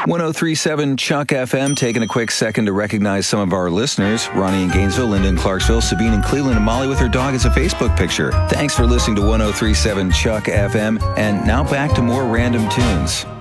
1037 Chuck FM, taking a quick second to recognize some of our listeners. Ronnie in Gainesville, Linda in Clarksville, Sabine in Cleveland, and Molly with her dog as a Facebook picture. Thanks for listening to 1037 Chuck FM. And now back to more random tunes.